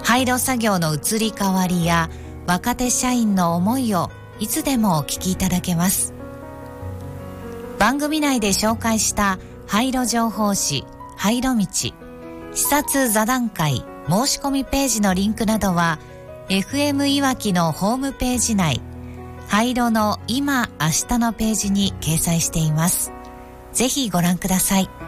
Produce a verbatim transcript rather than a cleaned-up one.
廃炉作業の移り変わりや若手社員の思いをいつでもお聞きいただけます。番組内で紹介した廃炉情報誌廃炉道、視察座談会申し込みページのリンクなどは エフエム いわきのホームページ内、廃炉の今明日のページに掲載しています。ぜひご覧ください。